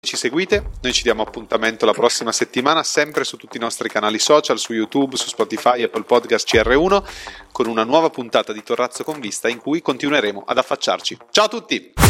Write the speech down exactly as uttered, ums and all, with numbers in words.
ci seguite. Noi ci diamo appuntamento la prossima settimana, sempre su tutti i nostri canali social, su YouTube, su Spotify, Apple Podcast, C R uno, con una nuova puntata di Torrazzo con Vista in cui continueremo ad affacciarci. Ciao a tutti!